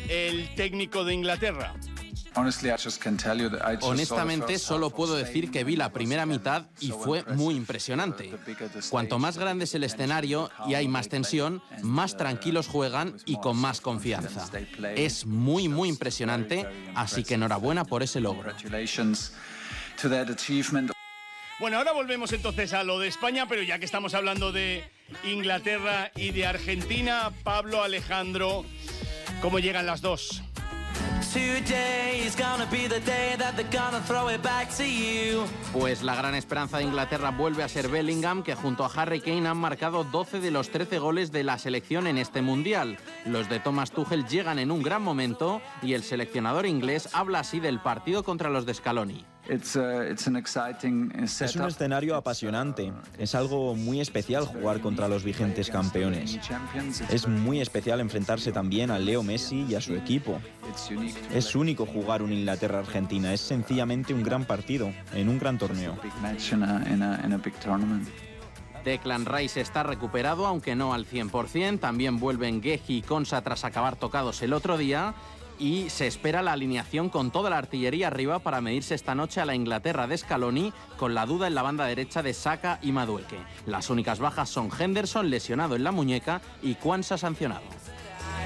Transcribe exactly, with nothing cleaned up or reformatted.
el técnico de Inglaterra? Honestamente, solo puedo decir que vi la primera mitad y fue muy impresionante. Cuanto más grande es el escenario y hay más tensión, más tranquilos juegan y con más confianza. Es muy, muy impresionante, así que enhorabuena por ese logro. Bueno, ahora volvemos entonces a lo de España, pero ya que estamos hablando de Inglaterra y de Argentina, Pablo, Alejandro, ¿cómo llegan las dos? Pues la gran esperanza de Inglaterra vuelve a ser Bellingham, que junto a Harry Kane han marcado doce de los trece goles de la selección en este Mundial. Los de Thomas Tuchel llegan en un gran momento y el seleccionador inglés habla así del partido contra los de Scaloni. Es un escenario apasionante. Es algo muy especial jugar contra los vigentes campeones. Es muy especial enfrentarse también a Leo Messi y a su equipo. Es único jugar un Inglaterra-Argentina. Es sencillamente un gran partido en un gran torneo. Declan Rice está recuperado, aunque no al cien por cien. También vuelven Guehi y Konsa tras acabar tocados el otro día. Y se espera la alineación con toda la artillería arriba para medirse esta noche a la Inglaterra de Scaloni, con la duda en la banda derecha de Saka y Madueke. Las únicas bajas son Henderson, lesionado en la muñeca, y Quansah, sancionado.